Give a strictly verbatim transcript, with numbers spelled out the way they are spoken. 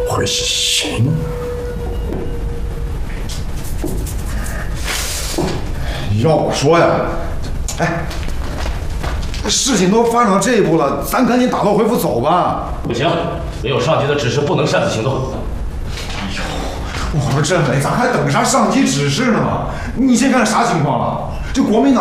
会是行？要我说呀，哎，事情都发展到这一步了，咱赶紧打道回府走吧。 不行，没有上级的指示，不能擅自行动。 哎呦，我说政委，咱还等啥上级指示呢吗？你先看啥情况了？这国民党。